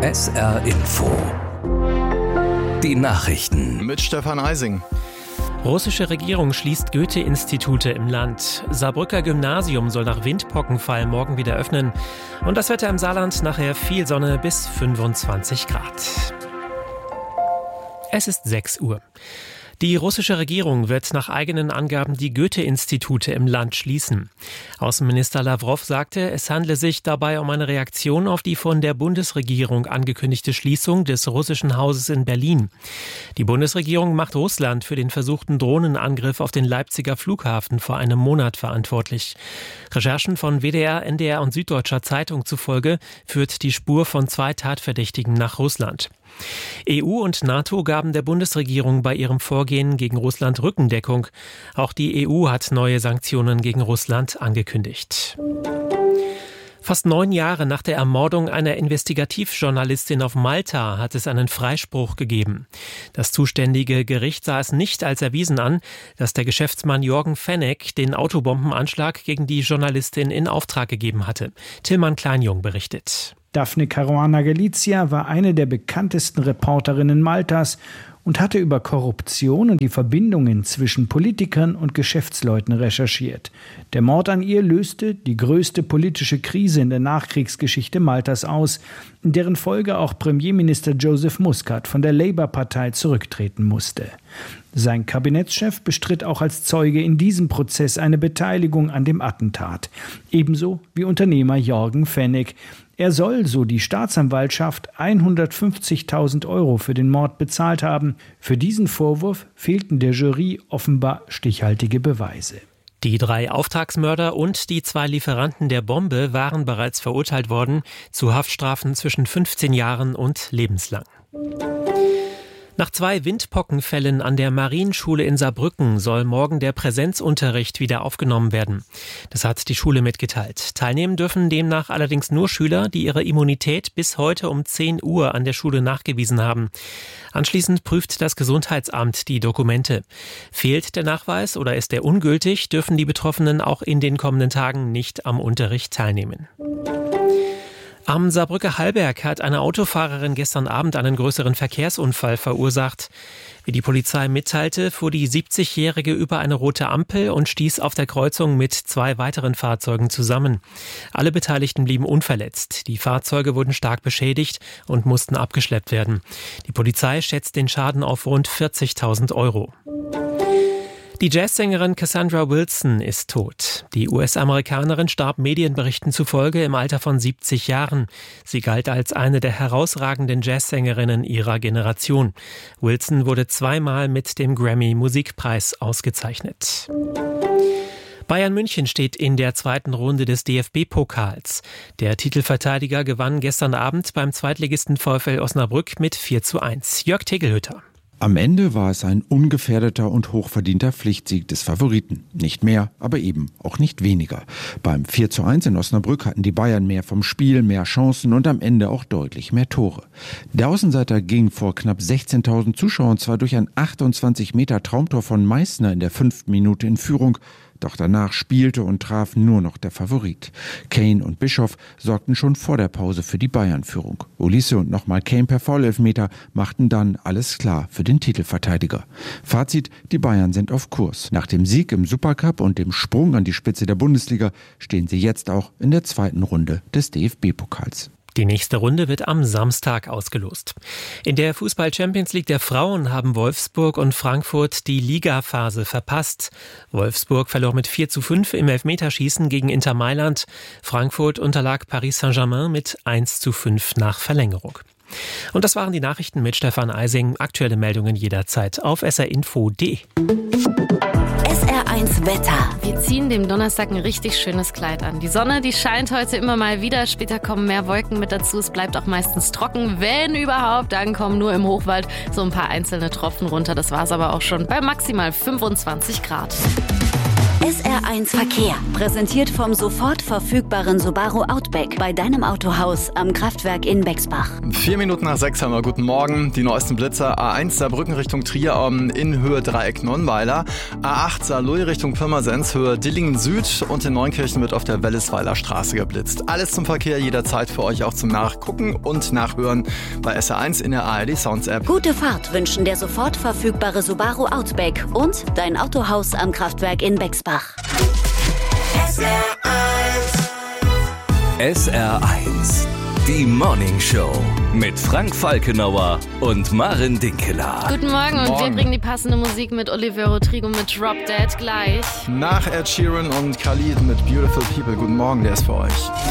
SR Info. Die Nachrichten mit Stefan Eising. Russische Regierung schließt Goethe-Institute im Land. Saarbrücker Gymnasium soll nach Windpockenfall morgen wieder öffnen. Und das Wetter im Saarland nachher viel Sonne bis 25 Grad. Es ist 6 Uhr. Die russische Regierung wird nach eigenen Angaben die Goethe-Institute im Land schließen. Außenminister Lawrow sagte, es handle sich dabei um eine Reaktion auf die von der Bundesregierung angekündigte Schließung des russischen Hauses in Berlin. Die Bundesregierung macht Russland für den versuchten Drohnenangriff auf den Leipziger Flughafen vor einem Monat verantwortlich. Recherchen von WDR, NDR und Süddeutscher Zeitung zufolge führt die Spur von 2 Tatverdächtigen nach Russland. EU und NATO gaben der Bundesregierung bei ihrem Vorgehen gegen Russland Rückendeckung. Auch die EU hat neue Sanktionen gegen Russland angekündigt. Fast 9 Jahre nach der Ermordung einer Investigativjournalistin auf Malta hat es einen Freispruch gegeben. Das zuständige Gericht sah es nicht als erwiesen an, dass der Geschäftsmann Jorgen Fenech den Autobombenanschlag gegen die Journalistin in Auftrag gegeben hatte. Tillmann Kleinjung berichtet. Daphne Caruana Galizia war eine der bekanntesten Reporterinnen Maltas und hatte über Korruption und die Verbindungen zwischen Politikern und Geschäftsleuten recherchiert. Der Mord an ihr löste die größte politische Krise in der Nachkriegsgeschichte Maltas aus, in deren Folge auch Premierminister Joseph Muscat von der Labour-Partei zurücktreten musste. Sein Kabinettschef bestritt auch als Zeuge in diesem Prozess eine Beteiligung an dem Attentat, ebenso wie Unternehmer Jorgen Fenech. Er soll, so die Staatsanwaltschaft, 150.000 € für den Mord bezahlt haben. Für diesen Vorwurf fehlten der Jury offenbar stichhaltige Beweise. Die 3 Auftragsmörder und die 2 Lieferanten der Bombe waren bereits verurteilt worden zu Haftstrafen zwischen 15 Jahren und lebenslang. Nach 2 Windpockenfällen an der Marienschule in Saarbrücken soll morgen der Präsenzunterricht wieder aufgenommen werden. Das hat die Schule mitgeteilt. Teilnehmen dürfen demnach allerdings nur Schüler, die ihre Immunität bis heute um 10 Uhr an der Schule nachgewiesen haben. Anschließend prüft das Gesundheitsamt die Dokumente. Fehlt der Nachweis oder ist er ungültig, dürfen die Betroffenen auch in den kommenden Tagen nicht am Unterricht teilnehmen. Am Saarbrücker Hallberg hat eine Autofahrerin gestern Abend einen größeren Verkehrsunfall verursacht. Wie die Polizei mitteilte, fuhr die 70-Jährige über eine rote Ampel und stieß auf der Kreuzung mit 2 weiteren Fahrzeugen zusammen. Alle Beteiligten blieben unverletzt. Die Fahrzeuge wurden stark beschädigt und mussten abgeschleppt werden. Die Polizei schätzt den Schaden auf rund 40.000 €. Die Jazzsängerin Cassandra Wilson ist tot. Die US-Amerikanerin starb Medienberichten zufolge im Alter von 70 Jahren. Sie galt als eine der herausragenden Jazzsängerinnen ihrer Generation. Wilson wurde 2-mal mit dem Grammy-Musikpreis ausgezeichnet. Bayern München steht in der 2. Runde des DFB-Pokals. Der Titelverteidiger gewann gestern Abend beim Zweitligisten VfL Osnabrück mit 4:1. Jörg Tegelhütter. Am Ende war es ein ungefährdeter und hochverdienter Pflichtsieg des Favoriten. Nicht mehr, aber eben auch nicht weniger. Beim 4:1 in Osnabrück hatten die Bayern mehr vom Spiel, mehr Chancen und am Ende auch deutlich mehr Tore. Der Außenseiter ging vor knapp 16.000 Zuschauern zwar durch ein 28 Meter Traumtor von Meißner in der 5. Minute in Führung, doch danach spielte und traf nur noch der Favorit. Kane und Bischoff sorgten schon vor der Pause für die Bayern-Führung. Olise und nochmal Kane per Foulelfmeter machten dann alles klar für den Titelverteidiger. Fazit: Die Bayern sind auf Kurs. Nach dem Sieg im Supercup und dem Sprung an die Spitze der Bundesliga stehen sie jetzt auch in der 2. Runde des DFB-Pokals. Die nächste Runde wird am Samstag ausgelost. In der Fußball-Champions League der Frauen haben Wolfsburg und Frankfurt die Ligaphase verpasst. Wolfsburg verlor mit 4:5 im Elfmeterschießen gegen Inter Mailand. Frankfurt unterlag Paris Saint-Germain mit 1:5 nach Verlängerung. Und das waren die Nachrichten mit Stefan Eising. Aktuelle Meldungen jederzeit auf srinfo.de. SR1 Wetter. Wir ziehen dem Donnerstag ein richtig schönes Kleid an. Die Sonne, die scheint heute immer mal wieder. Später kommen mehr Wolken mit dazu. Es bleibt auch meistens trocken. Wenn überhaupt, dann kommen nur im Hochwald so ein paar einzelne Tropfen runter. Das war's aber auch schon bei maximal 25 Grad. SR1 Verkehr, präsentiert vom sofort verfügbaren Subaru Outback bei deinem Autohaus am Kraftwerk in Bexbach. 6:04 haben wir. Guten Morgen. Die neuesten Blitzer. A1 Saarbrücken Richtung Trier in Höhe Dreieck Nonnweiler. A8 Saarlouis Richtung Pirmasens, Höhe Dillingen Süd. Und in Neunkirchen wird auf der Wellisweiler Straße geblitzt. Alles zum Verkehr jederzeit für euch auch zum Nachgucken und Nachhören bei SR1 in der ARD Sounds App. Gute Fahrt wünschen der sofort verfügbare Subaru Outback und dein Autohaus am Kraftwerk in Bexbach. SR1, die Morning Show mit Frank Falkenauer und Maren Dinkeler. Guten Morgen und wir bringen die passende Musik mit Olivia Rodrigo mit Drop Dead gleich. Nach Ed Sheeran und Khalid mit Beautiful People. Guten Morgen, der ist für euch.